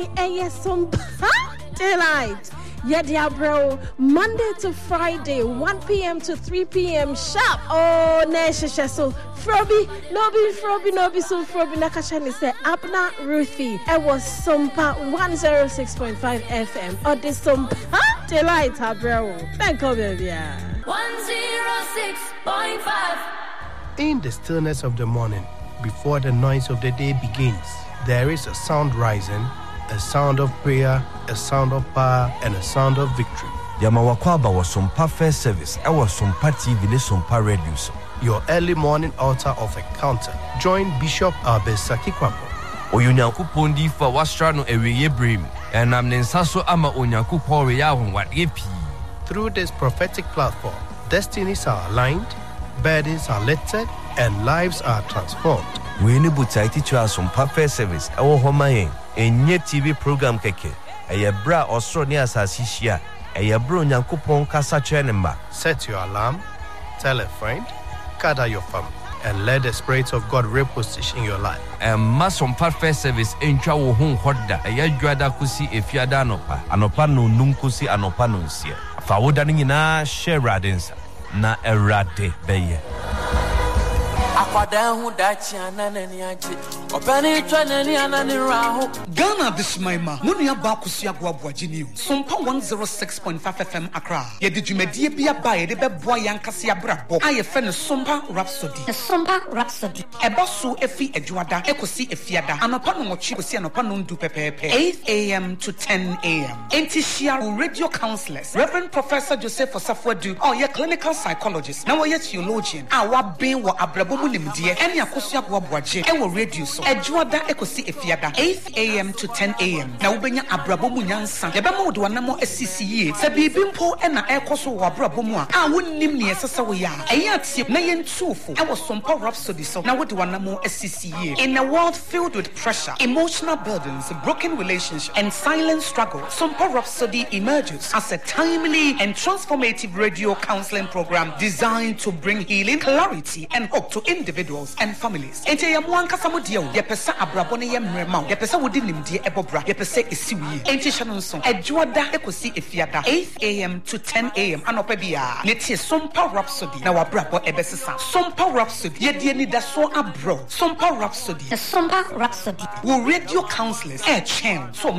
some delight. Yeah, bro. Monday to Friday, 1 p.m. to 3 p.m. sharp. Oh, Nesha. So, Frobi, Nobi, so Frobi Nakashani said, Abna Ruthie. It was Sumpa 106.5 FM. Or the Sumpa delight, bro. Thank you, baby. 106.5. In the stillness of the morning, before the noise of the day begins, there is a sound rising, a sound of prayer, a sound of power, and a sound of victory. Yamawakwaba was Sumpa First Service. I was Sumpa TV, Sumpa Radio. Your early morning altar of encounter. Join Bishop Albesaki Kwambo. Oyunyaku Pondi for Wastrano Eweye Brim, and I'm Nensaso Ama Onyaku Poriya what yepi. Through this prophetic platform, destinies are aligned, burdens are lifted, and lives are transformed. We need to teach us Sumpa First Service. Our Homaye, a new TV program keke. A bra or so near Sasishia. A bro Nyankupon Kasa Chenemba. Set your alarm, tell a friend, gather your family, and let the Spirit of God reposition your life. And Mason First Service in Chawo Hung Hoda, a Yajuada Kusi if Yadanopa, Anopano Nunkusi Anopanunsia. Fawodaning in our share radins, na erade beye. Ghana this maima munia bakusi agwabwa jiniu Sumpa 106.5 FM Accra ye di dwumadie bia ba ye de beboa yankase abrabo aye fe ne Sumpa Rhapsody eba so efi adwada ekosi efiada anopa no mochi kosi anopa no ndu pepepe 8 a.m. to 10 a.m. enti share radio counselors Reverend Professor Joseph Osafwadu ye clinical psychologist na ye theologian wa ben wo abrabo mu nimdie ene akosi agwabwaje e wo radio so adwada ekosi efiada 8 a.m. to 10 a.m. na wobenya abrabo mu nyansa ye be mo de wanamo asisiye se bibi mpo na ekoso wo abrabo mu a wonnim ne yesesa wo ya eya tie na yentuufo e wo Sumpa Rhapsody so na wo de wanamo asisiye in a world filled with pressure, emotional burdens, broken relationships and silent struggle. Sumpa Rhapsody emerges as a timely and transformative radio counseling program designed to bring healing, clarity and hope to individuals and families. Ente ya muanka samudio ye pesa abrabo ne ye mrema ye pesa wodi nimdie ebobra ye pesa esiwi ente hyanonso adwoda ekosi efiada 8 a.m. to 10 a.m. anopa bia ne tie Sumpa Rhapsody na wabrabo ebesesa Sumpa Rhapsody ye die ni da so abro Sumpa Rhapsody Rhapsody wo radio counselors chen so